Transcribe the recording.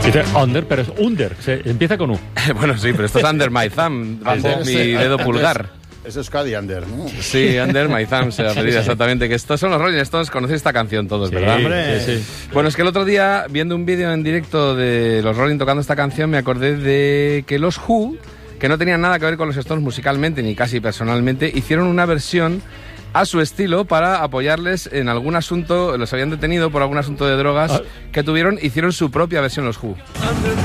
Dice under, pero es under, empieza con U. Bueno, sí, pero esto es under my thumb, bajo mi dedo pulgar. Es Euskadi Under, ¿no? Sí, Under My Thumb se apellida exactamente. Que estos son los Rolling Stones, conocéis esta canción todos, ¿verdad? Sí. Bueno, es que el otro día, viendo un vídeo en directo de los Rolling tocando esta canción, me acordé de que los Who, que no tenían nada que ver con los Stones musicalmente, ni casi personalmente, hicieron una versión a su estilo para apoyarles en algún asunto, los habían detenido por algún asunto de drogas que tuvieron, hicieron su propia versión los Who.